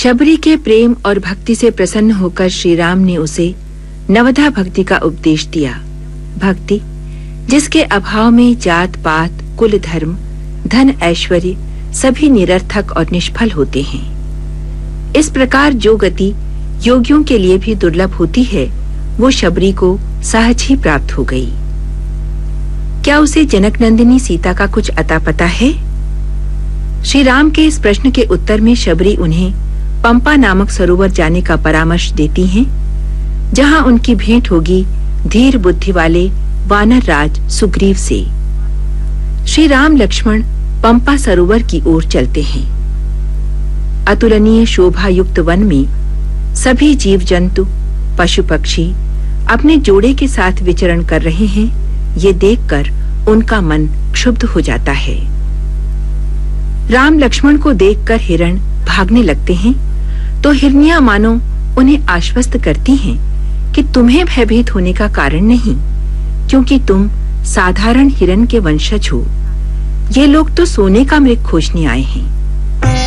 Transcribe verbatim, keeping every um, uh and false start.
शबरी के प्रेम और भक्ति से प्रसन्न होकर श्री राम ने उसे नवधा भक्ति का उपदेश दिया। भक्ति जिसके अभाव में जात पात, कुल धर्म, धन ऐश्वर्य सभी निरर्थक और निष्फल होते हैं। इस प्रकार जो गति योगियों के लिए भी दुर्लभ होती है, वो शबरी को सहज ही प्राप्त हो गई। क्या उसे जनक नंदिनी सीता का कुछ अता पता है? श्री राम के इस प्रश्न के उत्तर में शबरी उन्हें पंपा नामक सरोवर जाने का परामर्श देती हैं, जहां उनकी भेंट होगी धीर बुद्धि वाले वानर राज सुग्रीव से। श्री राम लक्ष्मण पंपा सरोवर की ओर चलते हैं। अतुलनीय शोभा युक्त वन में सभी जीव जंतु, पशु पक्षी अपने जोड़े के साथ विचरण कर रहे हैं। ये देखकर उनका मन क्षुब्ध हो जाता है। राम लक्ष्मण को देखकर हिरण भागने लगते हैं, तो हिरनियां मानो उन्हें आश्वस्त करती हैं कि तुम्हें भयभीत होने का कारण नहीं, क्योंकि तुम साधारण हिरण के वंशज हो। ये लोग तो सोने का मृग खोजने आए हैं।